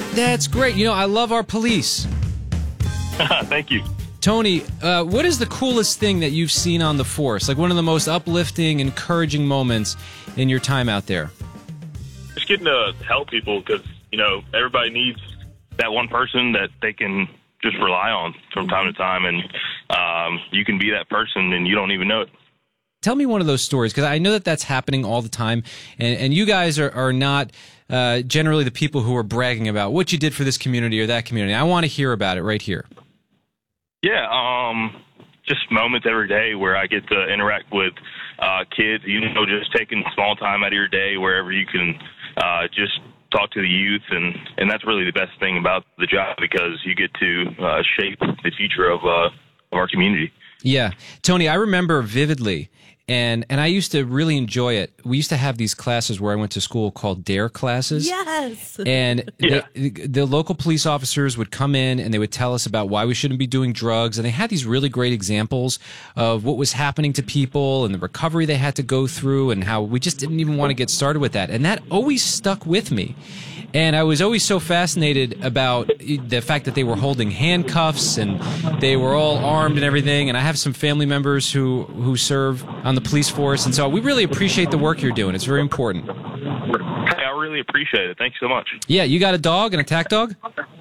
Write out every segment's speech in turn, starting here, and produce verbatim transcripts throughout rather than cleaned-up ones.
That's great. You know, I love our police. Thank you. Tony, uh, what is the coolest thing that you've seen on the force? Like one of the most uplifting, encouraging moments in your time out there? Just getting to help people because, you know, everybody needs that one person that they can just rely on from time to time. And um, you can be that person and you don't even know it. Tell me one of those stories, because I know that that's happening all the time. And, and you guys are, are not uh, generally the people who are bragging about what you did for this community or that community. I want to hear about it right here. Yeah, um, just moments every day where I get to interact with uh, kids, you know, just taking small time out of your day wherever you can uh, just talk to the youth. And, and that's really the best thing about the job because you get to uh, shape the future of, uh, of our community. Yeah. Tony, I remember vividly, and, and I used to really enjoy it. We used to have these classes where I went to school called DARE classes. Yes. And yeah. the, the local police officers would come in and they would tell us about why we shouldn't be doing drugs. And they had these really great examples of what was happening to people and the recovery they had to go through and how we just didn't even want to get started with that. And that always stuck with me. And I was always so fascinated about the fact that they were holding handcuffs and they were all armed and everything. And I have some family members who, who serve on the police force. And so we really appreciate the work you're doing. It's very important. Hey, I really appreciate it. Thank you so much. Yeah, you got a dog, an attack dog?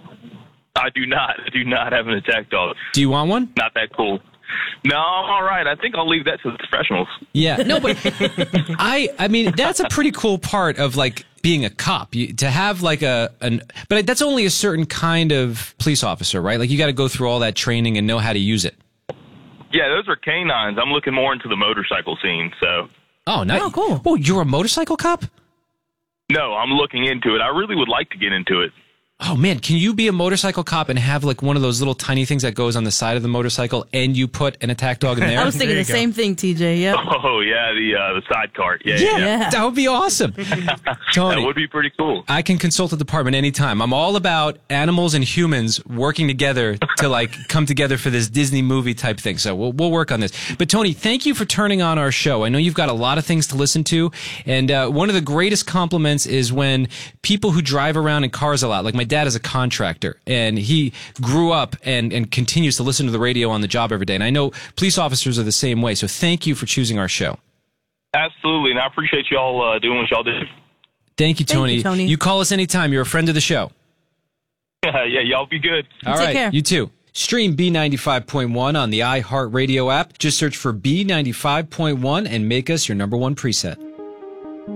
I do not. I do not have an attack dog. Do you want one? Not that cool. No, I'm all right. I think I'll leave that to the professionals. Yeah, no, but I, I mean, that's a pretty cool part of like being a cop. You, to have like a, an, but that's only a certain kind of police officer, right? Like you got to go through all that training and know how to use it. Yeah, those are canines. I'm looking more into the motorcycle scene. So. Oh, nice. Oh, cool. Oh, you're a motorcycle cop? No, I'm looking into it. I really would like to get into it. Oh, man, can you be a motorcycle cop and have like one of those little tiny things that goes on the side of the motorcycle and you put an attack dog in there? I was thinking the go. same thing, T J. Yeah. Oh, yeah, the uh, the side cart. Yeah, yeah, yeah, yeah. That would be awesome. Tony, that would be pretty cool. I can consult the department anytime. I'm all about animals and humans working together to like come together for this Disney movie type thing. So we'll we'll work on this. But Tony, thank you for turning on our show. I know you've got a lot of things to listen to, and uh, one of the greatest compliments is when people who drive around in cars a lot, like my dad is a contractor. And he grew up and, and continues to listen to the radio on the job every day. And I know police officers are the same way. So thank you for choosing our show. Absolutely. And I appreciate y'all uh, doing what y'all do. Thank you, Tony. Thank you, Tony. You call us anytime. You're a friend of the show. yeah, y'all be good. All Take right. care. You too. Stream B ninety-five point one on the iHeartRadio app. Just search for B ninety-five point one and make us your number one preset.